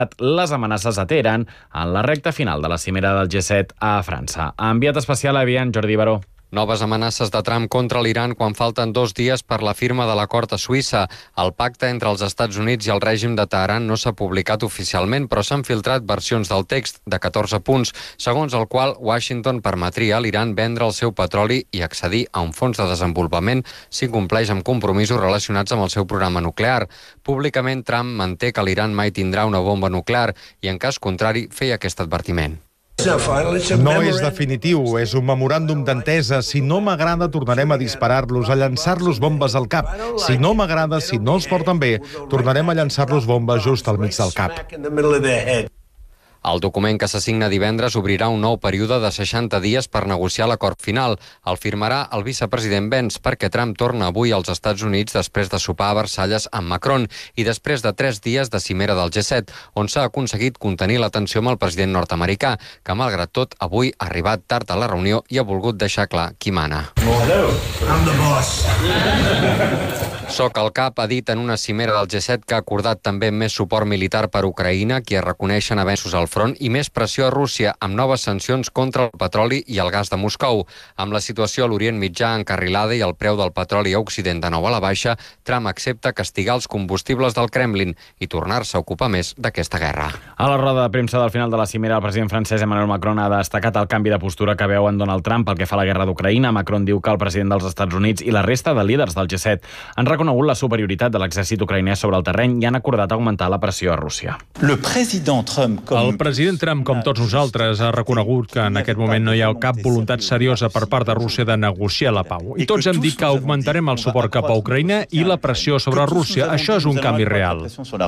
les amenaces a Teheran en la recta final de la cimera del G7 a França. Enviat especial a Evian, Jordi Baró. Noves amenaces de Trump contra l'Iran quan falten 2 dies per la firma de l'acord a Suïssa. El pacte entre els Estats Units i el règim de Teheran no s'ha publicat oficialment, però s'han filtrat versions del text de 14 punts, segons el qual Washington permetria a l'Iran vendre el seu petroli i accedir a un fons de desenvolupament si compleix amb compromisos relacionats amb el seu programa nuclear. Públicament, Trump manté que l'Iran mai tindrà una bomba nuclear i, en cas contrari, feia aquest advertiment. No és definitiu, és un memoràndum d'entesa. Si no m'agrada, tornarem a disparar-los, a llançar-los bombes al cap. Si no m'agrada, si no els porten bé, tornarem a llançar-los bombes just al mig del cap. El document que s'assigna divendres obrirà un nou període de 60 dies per negociar l'acord final. El firmarà el vicepresident Vance perquè Trump torna avui als Estats Units després de sopar a Versalles amb Macron i després de 3 dies de cimera del G7, on s'ha aconseguit contenir la tensió amb el president nord-americà, que malgrat tot avui ha arribat tard a la reunió i ha volgut deixar clar qui mana. Hello, I'm the boss. Soc el cap, ha dit en una cimera del G7 que ha acordat també més suport militar per Ucraïna, que reconeixen avenços al front, i més pressió a Rússia, amb noves sancions contra el petroli i el gas de Moscou. Amb la situació a l'Orient Mitjà encarrilada i el preu del petroli a Occident de nou a la baixa, Trump accepta castigar els combustibles del Kremlin i tornar-se a ocupar més d'aquesta guerra. A la roda de premsa del final de la cimera, el president francès Emmanuel Macron ha destacat el canvi de postura que veu en Donald Trump pel que fa a la guerra d'Ucraïna. Macron diu que el president dels Estats Units i la resta de líders del G7 han reconegut la superioritat de l'exèrcit ucraïnès sobre el terreny i han acordat augmentar la pressió a Rússia. El president Trump, com tots nosaltres, ha reconegut que en aquest moment no hi ha cap voluntat seriosa per part de Rússia de negociar la pau. I tots hem dit que augmentarem el suport cap a Ucraïna i la pressió sobre Rússia. Això és un canvi real.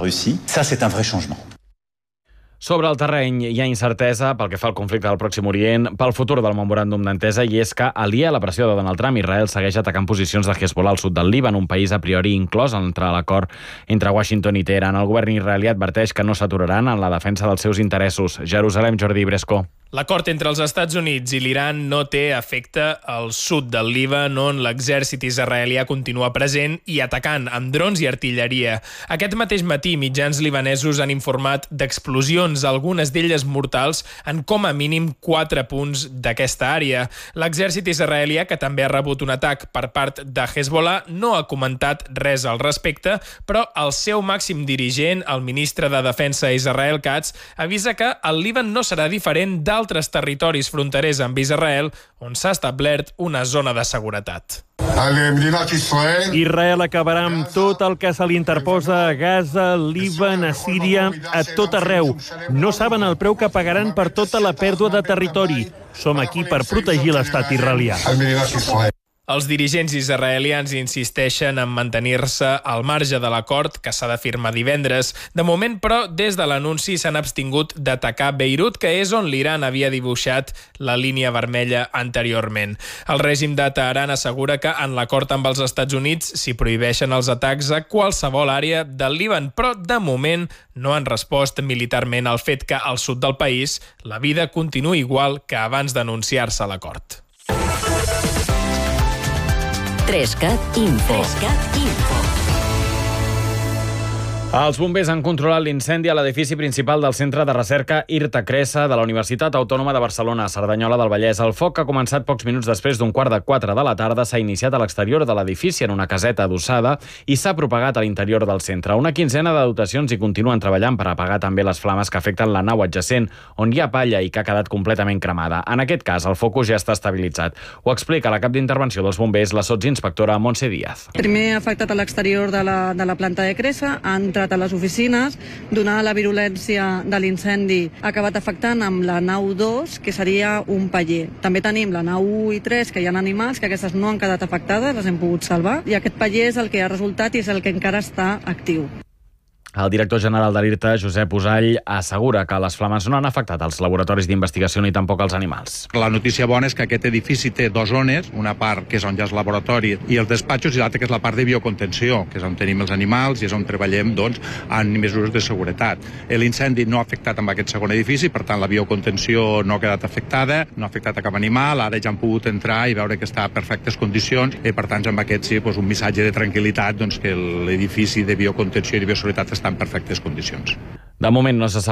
Sobre el terreny hi ha incertesa pel que fa al conflicte del Pròxim Orient, pel futur del memoràndum d'entesa, i és que, alia la pressió de Donald Trump, Israel segueix atacant posicions de Hezbollah al sud del Líban, un país a priori inclòs entre l'acord entre Washington i Teheran. El govern israelià adverteix que no s'aturaran en la defensa dels seus interessos. Jerusalem, Jordi Bresco. L'acord entre els Estats Units i l'Iran no té efecte al sud del Líban, on l'exèrcit israelià continua present i atacant amb drons i artilleria. Aquest mateix matí, mitjans libanesos han informat d'explosions, algunes d'elles mortals, en com a mínim 4 punts d'aquesta àrea. L'exèrcit israelià, que també ha rebut un atac per part de Hezbollah, no ha comentat res al respecte, però el seu màxim dirigent, el ministre de Defensa Israel Katz, avisa que el Líban no serà diferent d'altres territoris fronterers amb Israel, on s'ha establert una zona de seguretat. Israel acabarà amb tot el que se li interposa a Gaza, Líban, a Síria, a tot arreu. No saben el preu que pagaran per tota la pèrdua de territori. Som aquí per protegir l'estat israelià. Els dirigents israelians insisteixen en mantenir-se al marge de l'acord que s'ha de firmar divendres. De moment, però, des de l'anunci s'han abstingut d'atacar Beirut, que és on l'Iran havia dibuixat la línia vermella anteriorment. El règim de Teheran assegura que en l'acord amb els Estats Units s'hi prohibeixen els atacs a qualsevol àrea del Líban, però de moment no han respost militarment al fet que al sud del país la vida continua igual que abans d'anunciar-se l'acord. 3CAT Info. Els bombers han controlat l'incendi a l'edifici principal del Centre de Recerca Irta Cressa de la Universitat Autònoma de Barcelona, a Cerdanyola del Vallès. El foc ha començat pocs minuts després d'un 3:15 de la tarda. S'ha iniciat a l'exterior de l'edifici en una caseta adossada i s'ha propagat a l'interior del centre. Una quinzena de dotacions hi continuen treballant per apagar també les flames que afecten la nau adjacent, on hi ha palla i que ha quedat completament cremada. En aquest cas, el focus ja està estabilitzat. Ho explica la cap d'intervenció dels bombers, la sotsinspectora Montse Díaz. Primer ha afectat a l'exterior de la planta de Cressa, ha entrat a les oficines, donada la virulència de l'incendi, ha acabat afectant amb la nau 2, que seria un paller. També tenim la nau 1 i 3, que hi ha animals, que aquestes no han quedat afectades, les hem pogut salvar, i aquest paller és el que ha resultat i és el que encara està actiu. El director general de l'IRTA, Josep Usall, assegura que les flames no han afectat els laboratoris d'investigació ni tampoc els animals. La notícia bona és que aquest edifici té 2 zones, una part que és on ja és laboratori i els despatxos, i l'altra que és la part de biocontenció, que és on tenim els animals i és on treballem en mesures de seguretat. L'incendi no ha afectat amb aquest segon edifici, per tant la biocontenció no ha quedat afectada, no ha afectat a cap animal, ara ja han pogut entrar i veure que està a perfectes condicions, i per tant amb aquest sí, un missatge de tranquil·litat que l'edifici de biocontenció i de bioseguretat està en perfectes condicions. De moment no se sap